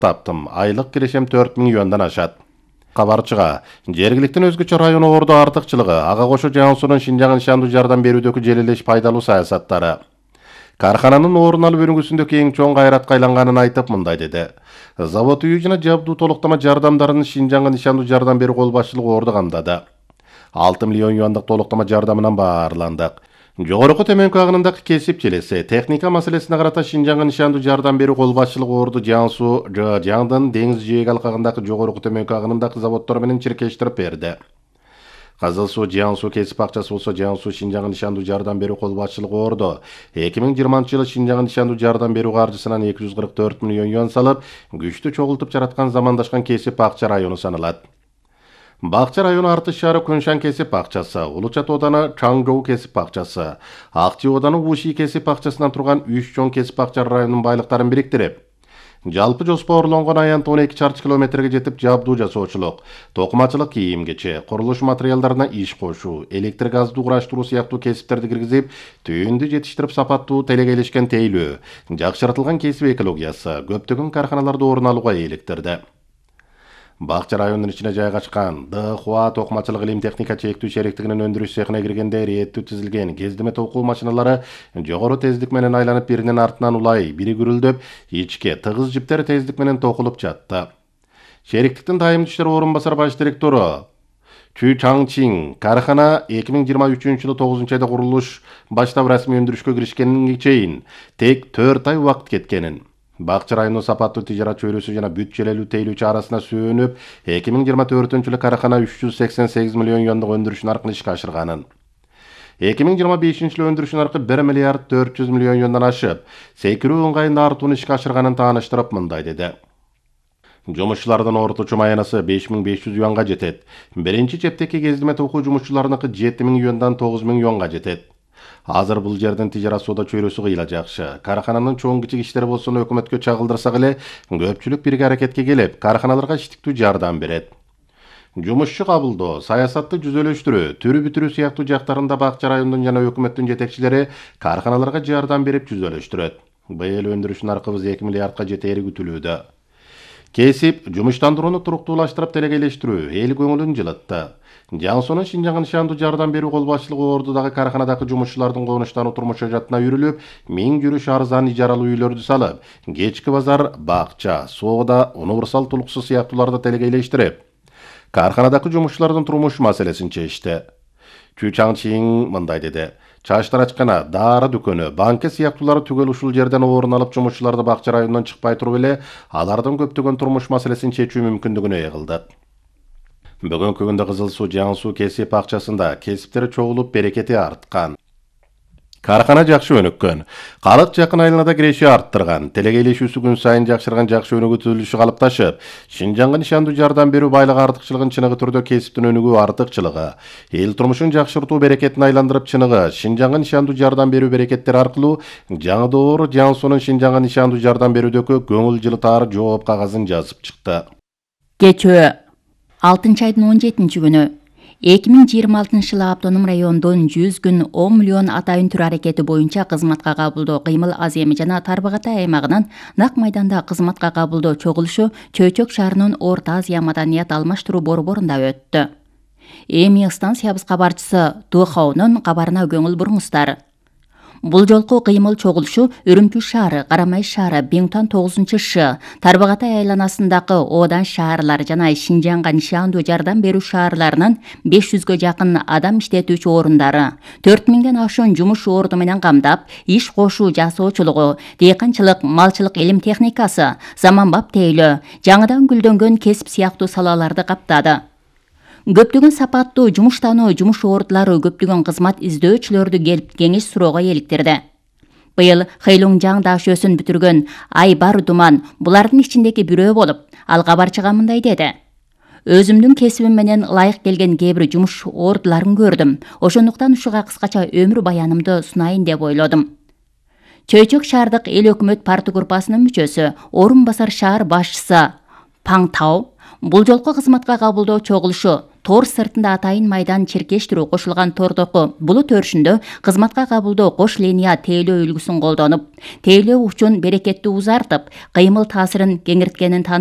таптым. Айлык кирешем 4000 юандан ашат. Кабарчыга жергиликтин өзгөчө району орду артыкчылыгы, ага кошо Жаңсунун Шинжаңга нишандуу жардам берүүдөгү желелеш пайдалуу саясаттары. Кархананын орун алып өрүңгүсүндө эң чоң кайратка айланганын айтып мындай деди. Завод үй жана жабдуу толуктама жардамдарын Шинжаңга нишандуу жардам берүү кол башчылыгы орду камдады. 6 миллион юандык толуктама жардамынан баарландык. Жогорку төмөнкү агынындагы кесип желеси, техника маселесине карата Шинжаңга нишандуу жардам берүү кол башчылыгы орду Жаңсу, Жаңдын деңиз жээги алкагындагы жогорку төмөнкү агынындагы заводдор менен чиркештирип берди. Кызыл суу Жаңсу кесип акчасы болсо Жаңсу Шинжаңга нишандуу жардам берүү кол башчылыгы орду 2020-жылы Шинжаңга нишандуу жардам берүү каржысынан 244 миллион юан салып, күчтүү чогултуп жараткан замандашкан кесип акча району саналат. Бакча району Артыш шаары Көншан кесип акчасы, Улучат ооданы Чаңжоу кесип акчасы, Акчи ооданы Уши кесип акчасынан турган 3 чоң кесип акча районунун байлыктарын бириктирип, жалпы жоспарланган аянт 12 чарчы километрге жетип жабдуу жасоочулук, токумачылык кийим-кече, курулуш материалдарына иш кошуу, электр газды кураштыруу сыяктуу кесиптерди киргизип, түйүндү жетиштирип сапаттуу телегейлешкен тейлөө, жакшыртылган кесип экологиясы көптөгөн карханаларда орун алууга eeliktirdi. Бакча районунун ичине жайгашкан ДХУА токумачылык илим техника чектүү шериктигинин өндүрүш цехине киргенде реттүү тизилген кездеме токуу машиналары жогору тездик менен айланып биринин артынан улай, бири күрүлдөп, ичке тыгыз жиптер тездик менен токулуп жатты. Шериктиктин дайым иштер орун басар баш директору Чү Чаңчин кархана 2023-жылы 9-айда курулуш баштап расмий өндүрүшкө киришкенин чейин тек 4 ай убакыт кеткенин. Бакча району сапаттуу тижарат чөйрөсү жана бүт желелүү тейлүүчү арасына сүйөнүп, 2024-жылы кархана 388 миллион юандык өндүрүш наркын ишке ашырганын. 2025-жылы өндүрүш наркы 1 миллиард 400 миллион юандан ашып, секирүү ыңгайында артууну ишке ашырганын тааныштырып мындай деди. Жумушчулардын орточо маянасы 5500 юанга жетет. Биринчи чептеки кездеме токуу жумушчуларыныкы 7000 юандан 9000 юанга жетет. Азыр бул жердин тижарат соода чөйрөсү кыйла жакшы. Кархананын чоң кичик иштери болсо өкмөткө чагылдырсак эле, көпчүлүк бирге аракетке келип, карханаларга иштиктүү жардам берет. Жумушчу кабылдоо, саясатты жүзөлөштүрүү, түрү бүтүрүү сыяктуу жактарында бакча районунун жана өкмөттүн жетекчилери карханаларга жардам берип жүзөлөштүрөт. Быйыл өндүрүш наркыбыз 2 миллиардка жетери күтүлүүдө. Кесип, жумуштандырууну туруктуулаштырып телегейлештирүү эл көңүлүн жылытты. Жаңсунун Шинжаңга нишандуу жардам берүү кол башчылыгы ордудагы карханадагы жумушчулардын коону турмуш жадына үйрүлүп, 1000 жүрүш арзан ижаралуу үйлөрдү салып, кечки базар, бакча, соода, универсал тулуксу сыяктууларды телегейлештирип, карханадагы жумушчулардын турмуш маселесин чечти. Чү Чаңчин мындай деди. Чачтарачкана, дары дүкөнү, банка сыяктуулары түгел ушул жерден орун алып жумушчуларды бакча районунан чыкпай туруп эле, алардын көптөгөн турмуш маселесин чечүү мүмкүндүгүнө ээ кылдык. Бүгүнкү күндө Кызыл суу Жаңсу кесип акчасында кесиптери чогулуп берекети арткан. Кархана жакшы өнүккөн. Калык жакын айланада киреши арттырган. Телегейлешүүсү күн сайын жакшырган жакшы өнүгүү түзүлүшү калыпташып, Шинжаңга нишандуу жардам берүү байлык артыкчылыгын чыныгы түрдө кесиптин өнүгүү артыкчылыгы, эл турмушун жакшыртуу берекетин айландырып чыныгы, Шинжаңга нишандуу жардам берүү берекеттери аркылуу жаңы доор Жаңсунун Шинжаңга нишандуу жардам берүүдөгү көңүл жылытар жооп кагазын жазып чыкты. Кечөө 6-айдын 17-күнү 2026-жылы автоном райондон 100 күн 10 миллион атайын түр аракети боюнча кызматка кабылдоо кыймыл аз эми жана Тарбагатай аймагынын Нак майданда кызматка кабылдоо чогулушу Чөйчөк шаарынын Орто Азия маданият алмаштыруу борборунда өттү. Эми станциябыз кабарчысы Тухаунун кабарына көңүл буруңуздар. Бул жолку кыймыл чогулушу Үрүмчү шаары, Карамай шаары, Беңтан 9-Ш, Тарбагатай айланасындагы Одан шаарлар жана Шинжаңга нишандуу жардам берүү шаарларынын 500гө жакын адам иштетүүчү орундары, 4000ден ашуун жумуш орду менен камдап, иш кошуу жасоочулугу, дыйканчылык, малчылык илим техникасы, заманбап тейлөө, жаңыдан гүлдөнгөн кесип сыяктуу салаларды каптады. Көптөгөн сапаттуу жумуштануу жумуш ордулары көптөгөн кызмат издөөчүлөрдү келип кеңеш суроого eeliktirdi. Быйыл Хэйлуңжаң дашөөсүн бүтүргөн Айбар Думан булардын ичиндеги бирөө болуп, ал кабарчыга мындай деди. Өзүмдүн кесибим менен ылайык келген кээ бир жумуш ордуларын көрдүм. Ошондуктан ушуга кыскача өмүр баянымды сунайын деп ойлодум. Чөйчөк шаардык эл өкмөт парты группасынын мүчөсү, орун басар шаар башчысы Паңтау бул жолку кызматка кабылдоо чогулушу тор сыртында атайын майдан чиркештирүү кошулган тордоку булут өрүшүндө кызматка кабылдоо кош линия тейлөө үлгүсүн колдонуп, тейлөө учун берекеттүү узартып, кыймыл таасирин кеңирткенин